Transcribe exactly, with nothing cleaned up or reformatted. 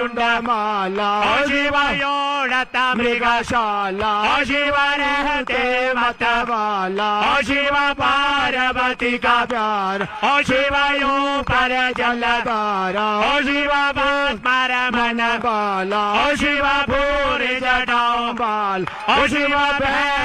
माला ओ शिव योड़त मृगशाला ओ शिव रहते मत वाला ओ शिव पार्वती का प्यार ओ शिव यो पर जलधारा ओ शिव पर मन बाला ओ शिव पूरी जटाओ बाल ओ शिव